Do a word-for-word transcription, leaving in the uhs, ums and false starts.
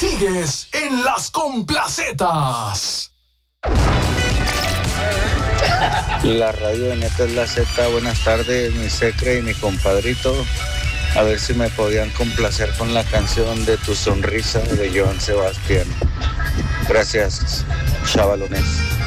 Sigues en Las Complacetas. La radio de Neta es la Z. Buenas tardes, mi secre y mi compadrito. A ver si me podían complacer con la canción de Tu Sonrisa de Joan Sebastián. Gracias, chavalones.